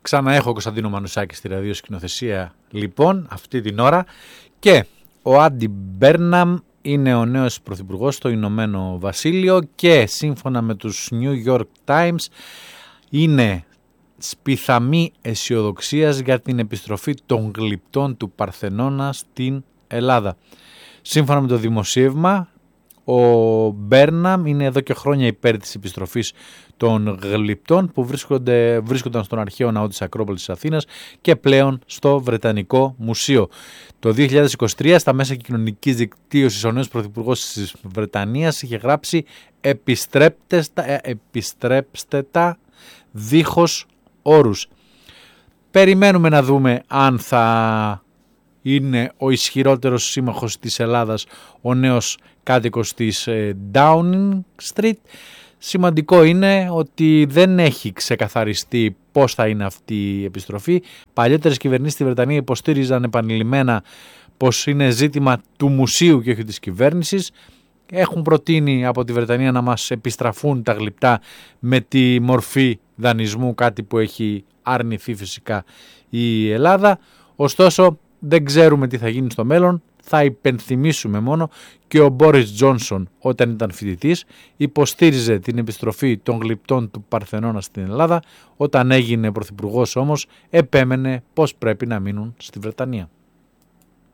Ξαναέχω Κωνσταντίνο Μανουσάκη στη ραδιοσκηνοθεσία λοιπόν αυτή την ώρα και ο Άντι Μπέρναμ είναι ο νέος πρωθυπουργός στο Ηνωμένο Βασίλειο και σύμφωνα με τους New York Times είναι σπιθαμή αισιοδοξίας για την επιστροφή των γλυπτών του Παρθενώνα στην Ελλάδα. Σύμφωνα με το δημοσίευμα, ο Μπέρναμ είναι εδώ και χρόνια υπέρ της επιστροφής των γλυπτών που βρίσκονταν στον αρχαίο ναό της Ακρόπολης της Αθήνας και πλέον στο Βρετανικό Μουσείο. Το 2023 στα μέσα κοινωνικής δικτύωσης ο νέος πρωθυπουργός της Βρετανίας είχε γράψει «Επιστρέψτε τα δίχως όρους». Περιμένουμε να δούμε αν θα είναι ο ισχυρότερος σύμμαχος της Ελλάδας ο νέος κάτοικος της Downing Street. Σημαντικό είναι ότι δεν έχει ξεκαθαριστεί πώς θα είναι αυτή η επιστροφή. Παλιότερες κυβερνήσεις στη Βρετανία υποστήριζαν επανειλημμένα πως είναι ζήτημα του μουσείου και όχι της κυβέρνησης. Έχουν προτείνει από τη Βρετανία να μας επιστραφούν τα γλυπτά με τη μορφή δανεισμού, κάτι που έχει αρνηθεί φυσικά η Ελλάδα. Ωστόσο δεν ξέρουμε τι θα γίνει στο μέλλον. Θα υπενθυμίσουμε μόνο και ο Μπόρις Τζόνσον όταν ήταν φοιτητής υποστήριζε την επιστροφή των γλυπτών του Παρθενώνα στην Ελλάδα. Όταν έγινε πρωθυπουργός όμως επέμενε πως πρέπει να μείνουν στη Βρετανία.